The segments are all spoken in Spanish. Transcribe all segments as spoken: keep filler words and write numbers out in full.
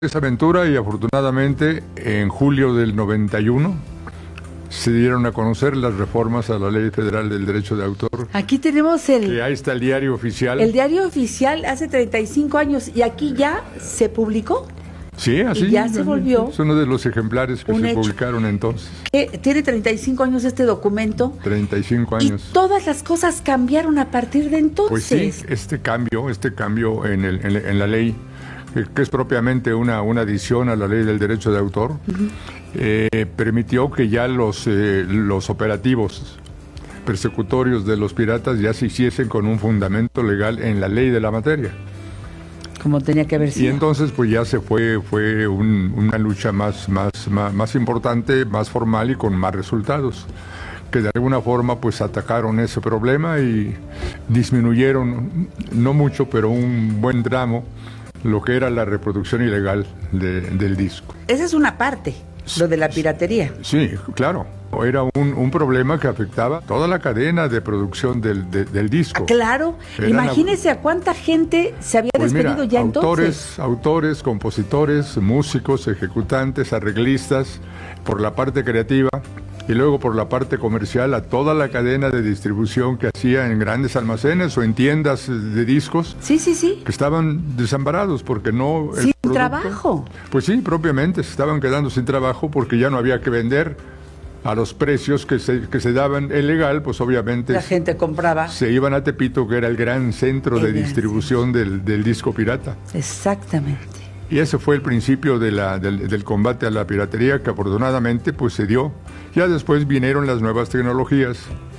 esa aventura y afortunadamente en julio del noventa y uno se dieron a conocer las reformas a la Ley Federal del Derecho de Autor. Aquí tenemos el... Y ahí está el diario oficial. El diario oficial hace treinta y cinco años y aquí ya se publicó. Sí, así. Y ya se volvió. Es uno de los ejemplares que se hecho. publicaron entonces. Eh, tiene treinta y cinco años este documento. treinta y cinco años. Y todas las cosas cambiaron a partir de entonces. Pues sí, este cambio, este cambio en, el, en, en la ley, que es propiamente una, una adición a la Ley del Derecho de Autor, uh-huh. eh, permitió que ya los, eh, los operativos persecutorios de los piratas ya se hiciesen con un fundamento legal en la ley de la materia. Como tenía que haber sido. Y entonces pues ya se fue, fue un, una lucha más, más, más, más importante, más formal y con más resultados, que de alguna forma pues atacaron ese problema y disminuyeron, no mucho, pero un buen tramo, lo que era la reproducción ilegal de, del disco. Esa es una parte, lo de la piratería. Sí, claro. Era un, un problema que afectaba toda la cadena de producción del, de, del disco. Claro, Eran imagínese a cuánta gente se había pues despedido mira, ya autores, entonces. Autores, compositores, músicos, ejecutantes, arreglistas, por la parte creativa y luego por la parte comercial a toda la cadena de distribución que hacía en grandes almacenes o en tiendas de discos. Sí, sí, sí. Que estaban desamparados porque no... Sin producto, trabajo. Pues sí, propiamente se estaban quedando sin trabajo porque ya no había que vender a los precios que se, que se daban el legal, pues obviamente... La gente compraba. Se iban a Tepito, que era el gran centro el de distribución del, del disco pirata. Exactamente. Y ese fue el principio de la, del, del combate a la piratería, que afortunadamente pues se dio. Ya después vinieron las nuevas tecnologías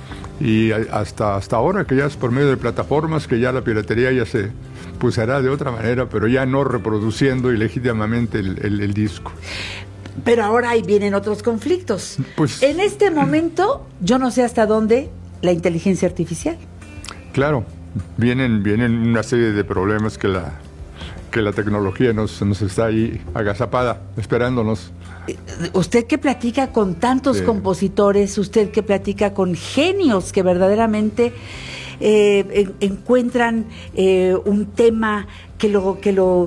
y hasta, hasta ahora, que ya es por medio de plataformas, que ya la piratería ya se pues hará de otra manera, pero ya no reproduciendo ilegítimamente el, el, el disco. Pero ahora ahí vienen otros conflictos. Pues, en este momento, yo no sé hasta dónde la inteligencia artificial. Claro, vienen, vienen una serie de problemas que la, que la tecnología nos, nos está ahí agazapada, esperándonos. Usted que platica con tantos sí. compositores, usted que platica con genios que verdaderamente eh, en, encuentran eh, un tema que lo que lo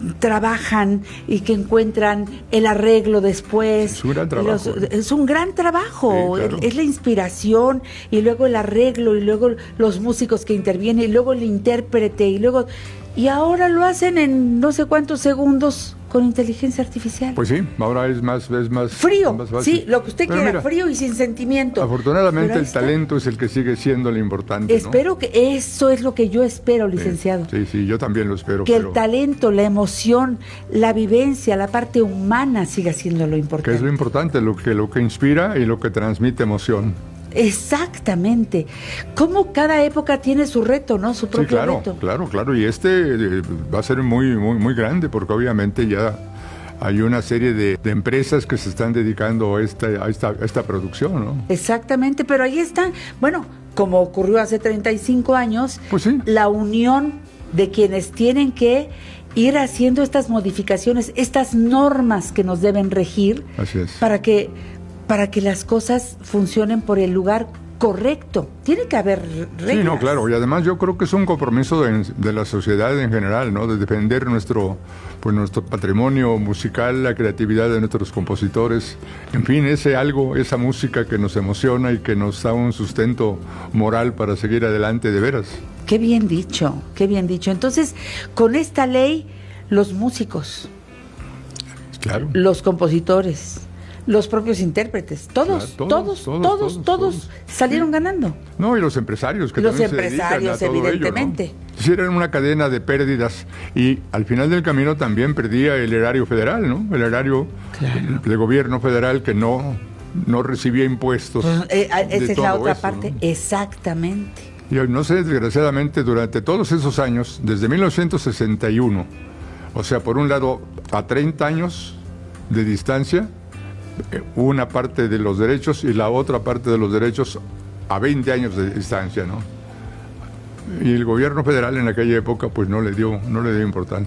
trabajan y que encuentran el arreglo después. Es un gran trabajo. Los, es un gran trabajo, sí, claro. Es la inspiración y luego el arreglo y luego los músicos que intervienen y luego el intérprete y luego... Y ahora lo hacen en no sé cuántos segundos con inteligencia artificial. Pues sí, ahora es más... Es más frío, más fácil. Sí, lo que usted Pero quiera, mira, frío y sin sentimiento. Afortunadamente el está. talento es el que sigue siendo lo importante, Espero ¿no? que eso es lo que yo espero, licenciado. Sí, sí, sí, yo también lo espero. Que pero... el talento, la emoción, la vivencia, la parte humana siga siendo lo importante. Que es lo importante, lo que, lo que inspira y lo que transmite emoción. Exactamente. Cómo cada época tiene su reto, ¿no? Su propio sí, claro, reto. claro, claro. Y este eh, va a ser muy, muy, muy grande porque obviamente ya hay una serie de, de empresas que se están dedicando a esta, a esta, a esta producción, ¿no? Exactamente, pero ahí están, bueno, como ocurrió hace treinta y cinco años, pues sí. La unión de quienes tienen que ir haciendo estas modificaciones, estas normas que nos deben regir. Así es. Para que para que las cosas funcionen por el lugar correcto. Tiene que haber reglas. Sí, no, claro. Y además yo creo que es un compromiso de, de la sociedad en general, ¿no? De defender nuestro, pues nuestro patrimonio musical, la creatividad de nuestros compositores. En fin, ese algo, esa música que nos emociona y que nos da un sustento moral para seguir adelante de veras. Qué bien dicho, qué bien dicho. Entonces, con esta ley, los músicos, claro. los compositores, los propios intérpretes, todos, claro, todos, todos, todos, todos, todos, todos salieron sí. ganando. No, y los empresarios que los también empresarios, se dedican a todo evidentemente. ello, ¿no? Hicieron una cadena de pérdidas y al final del camino también perdía el erario federal, ¿no? El erario claro. del gobierno federal que no, no recibía impuestos. Pues, eh, esa es la otra eso, parte, ¿no? Exactamente. Y no sé, desgraciadamente, durante todos esos años, desde mil novecientos sesenta y uno, o sea, por un lado, a treinta años de distancia, una parte de los derechos y la otra parte de los derechos a veinte años de distancia, ¿no? Y el gobierno federal en aquella época pues no le dio, no le dio importancia.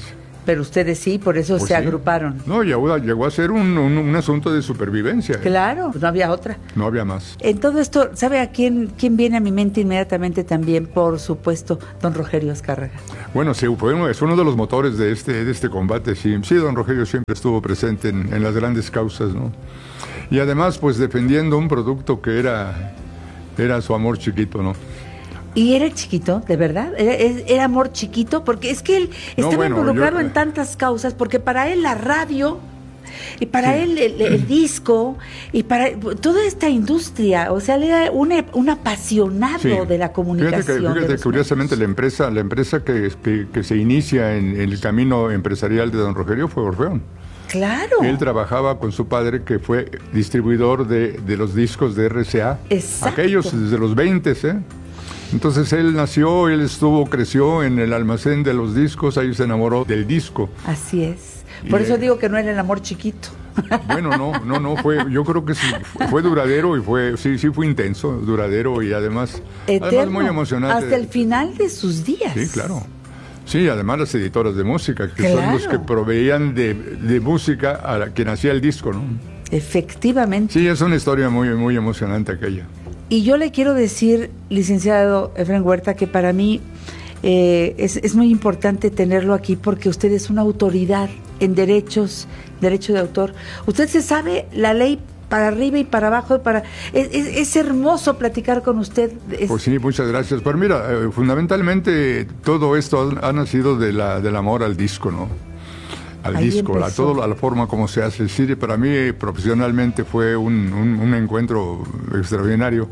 Pero ustedes sí, por eso Pues se sí. agruparon. No, llegó, llegó a ser un, un, un asunto de supervivencia. ¿eh? Claro, no había otra. No había más. En todo esto, ¿sabe a quién, quién viene a mi mente inmediatamente también? Por supuesto, don Rogelio Azcárraga. Bueno, sí, fue uno, es uno de los motores de este, de este combate. Sí, sí, don Rogelio siempre estuvo presente en, en las grandes causas, ¿no? Y además, pues defendiendo un producto que era, era su amor chiquito, ¿no? ¿Y era chiquito, de verdad? ¿Era, era amor chiquito? Porque es que él No, estaba bueno, involucrado yo- en tantas causas, porque para él la radio, y para Sí. él el, el disco, y para toda esta industria, o sea, él era un, un apasionado Sí. de la comunicación. Fíjate, que, de fíjate los curiosamente, medios. la empresa, la empresa que, que, que se inicia en, en el camino empresarial de don Rogelio fue Orfeón. Claro. Él trabajaba con su padre, que fue distribuidor de, de los discos de R C A. Exacto. Aquellos desde los veinte, ¿eh? Entonces él nació, él estuvo, creció en el almacén de los discos, ahí se enamoró del disco. Así es. Por Y, eso eh, digo que no era el amor chiquito. Bueno, no, no, no, fue, yo creo que sí, fue, fue duradero y fue, sí, sí fue intenso, duradero y además, además Eterno. muy emocionante. Hasta el final de sus días. Sí, claro. Sí, además las editoras de música, que Claro. son los que proveían de, de música a la, quien hacía el disco, ¿no? Efectivamente. Sí, es una historia muy, muy emocionante aquella. Y yo le quiero decir, licenciado Efraín Huerta, que para mí eh, es, es muy importante tenerlo aquí porque usted es una autoridad en derechos, derecho de autor. Usted se sabe la ley para arriba y para abajo. Y para es, es, es hermoso platicar con usted. Es- Pues sí, muchas gracias. Pero mira, eh, fundamentalmente todo esto ha, ha nacido de la, del amor al disco, ¿no? Al Ahí disco, a, empezó. todo, a la forma como se hace. Sí, para mí profesionalmente fue un, un, un encuentro extraordinario,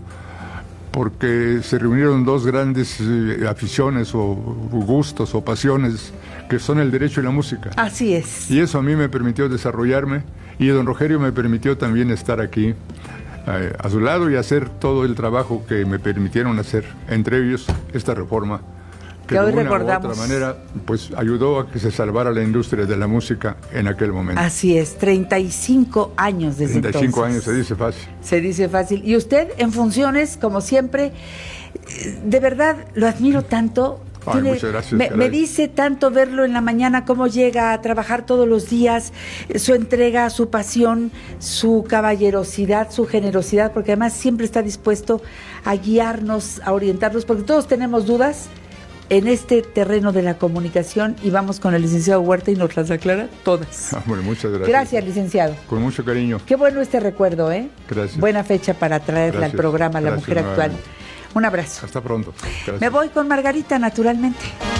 porque se reunieron dos grandes eh, aficiones o gustos o pasiones, que son el derecho y la música. Así es. Y eso a mí me permitió desarrollarme, y don Rogelio me permitió también estar aquí eh, a su lado y hacer todo el trabajo que me permitieron hacer, entre ellos esta reforma, que Que de hoy una recordamos. u otra manera pues ayudó a que se salvara la industria de la música en aquel momento. Así es, treinta y cinco años desde treinta y cinco entonces. años, se dice fácil. Se dice fácil. Y usted en funciones, como siempre, eh, de verdad lo admiro tanto. Ay, muchas gracias, me, caray. me dice tanto verlo en la mañana, cómo llega a trabajar todos los días, eh, su entrega, su pasión, su caballerosidad, su generosidad, porque además siempre está dispuesto a guiarnos, a orientarnos, porque todos tenemos dudas en este terreno de la comunicación y vamos con el licenciado Huerta y nos las aclara todas. Ah, bueno, muchas gracias. Gracias, licenciado. Con mucho cariño. Qué bueno este recuerdo, ¿eh? Gracias. Buena fecha para traerla Gracias. al programa La Gracias Mujer Actual. nuevamente. Un abrazo. Hasta pronto. Gracias. Me voy con Margarita, naturalmente.